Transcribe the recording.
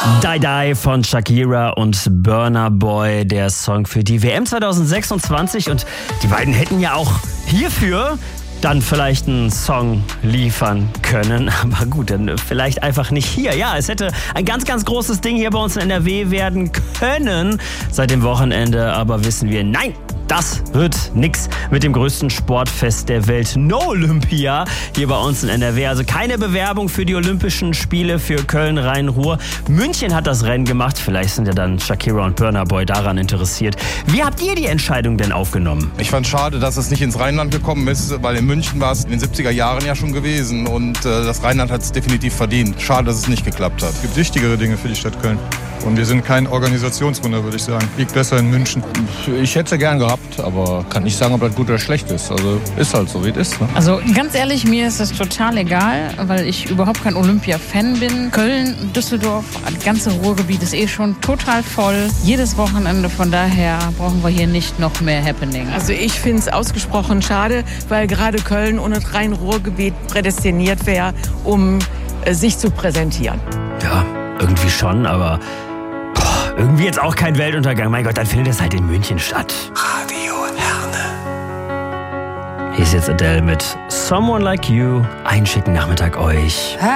Die Die von Shakira und Burna Boy, der Song für die WM 2026. Und die beiden hätten ja auch hierfür dann vielleicht einen Song liefern können. Aber gut, dann vielleicht einfach nicht hier. Ja, es hätte ein ganz, ganz großes Ding hier bei uns in NRW werden können seit dem Wochenende. Aber wissen wir, nein, das wird nix mit dem größten Sportfest der Welt. No Olympia hier bei uns in NRW. Also keine Bewerbung für die Olympischen Spiele für Köln, Rhein-Ruhr. München hat das Rennen gemacht. Vielleicht sind ja dann Shakira und Burna Boy daran interessiert. Wie habt ihr die Entscheidung denn aufgenommen? Ich fand schade, dass es nicht ins Rheinland gekommen ist, weil in München war es in den 70er Jahren ja schon gewesen. Und das Rheinland hat es definitiv verdient. Schade, dass es nicht geklappt hat. Es gibt wichtigere Dinge für die Stadt Köln. Und wir sind kein Organisationswunder, würde ich sagen. Liegt besser in München. Ich hätte es ja gern gehabt, aber kann nicht sagen, ob das gut oder schlecht ist. Also ist halt so, wie es ist. Ne? Also ganz ehrlich, mir ist das total egal, weil ich überhaupt kein Olympia-Fan bin. Köln, Düsseldorf, das ganze Ruhrgebiet ist schon total voll. Jedes Wochenende, von daher brauchen wir hier nicht noch mehr Happening. Also ich finde es ausgesprochen schade, weil gerade Köln und das Rhein-Ruhr-Gebiet prädestiniert wäre, um sich zu präsentieren. Ja, irgendwie schon, aber irgendwie jetzt auch kein Weltuntergang. Mein Gott, dann findet es halt in München statt. Radio Herne. Hier ist jetzt Adele mit Someone Like You. Einen schicken Nachmittag euch.